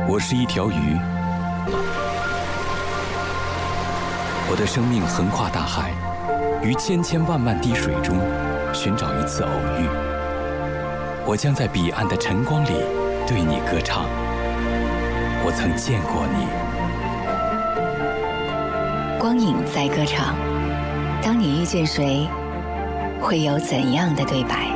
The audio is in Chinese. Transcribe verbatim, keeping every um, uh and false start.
我是一条鱼，我的生命横跨大海，于千千万万滴水中寻找一次偶遇。我将在彼岸的晨光里对你歌唱。我曾见过你。 光影在歌唱，当你遇见谁，会有怎样的对白？